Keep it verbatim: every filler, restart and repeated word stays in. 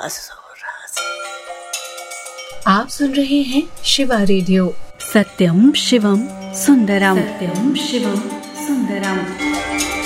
राज हो राज। आप सुन रहे हैं शिवा रेडियो। सत्यम शिवम सुंदरम, सत्यम शिवम सुंदरम।